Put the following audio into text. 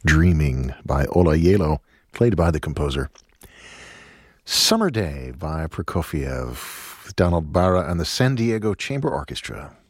Dreaming by Ola Yelo, played by the composer. Summer Day by Prokofiev, with Donald Barra and the San Diego Chamber Orchestra.